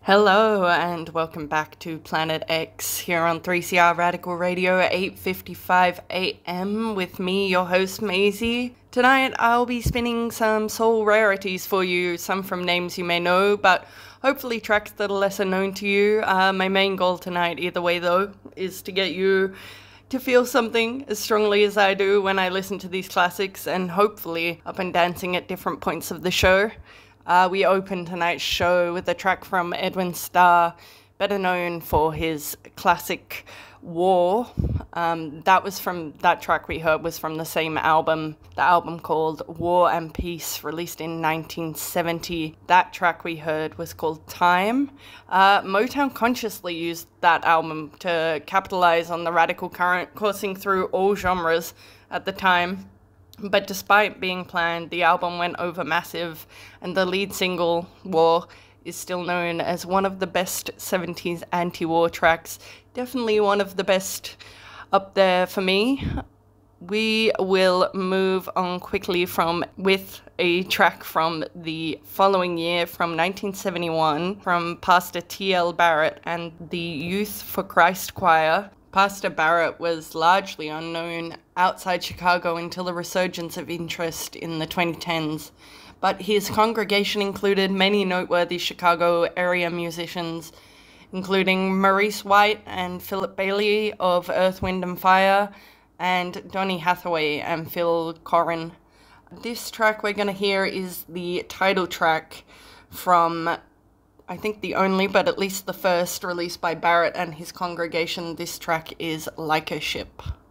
Hello and welcome back to Planet X here on 3CR Radical Radio at 8:55 a.m. with me, your host Maisie. Tonight I'll be spinning some soul rarities for you, some from names you may know, but hopefully tracks that are lesser known to you. My main goal tonight, either way though, is to get you to feel something as strongly as I do when I listen to these classics, and hopefully up and dancing at different points of the show. We open tonight's show with a track from Edwin Starr, better known for his classic War. That track we heard was from the same album, the album called War and Peace, released in 1970. That track we heard was called Time. Motown consciously used that album to capitalize on the radical current coursing through all genres at the time. But despite being planned, the album went over massive, and the lead single, War, is still known as one of the best 70s anti-war tracks. Definitely one of the best up there for me. We will move on quickly with a track from the following year, from 1971, from Pastor T.L. Barrett and the Youth for Christ Choir. Pastor Barrett was largely unknown outside Chicago until the resurgence of interest in the 2010s, but his congregation included many noteworthy Chicago area musicians, including Maurice White and Philip Bailey of Earth, Wind & Fire, and Donny Hathaway and Phil Corrin. This track we're going to hear is the title track from, I think the only, but at least the first, released by Barrett and his congregation. This track is Like a Ship.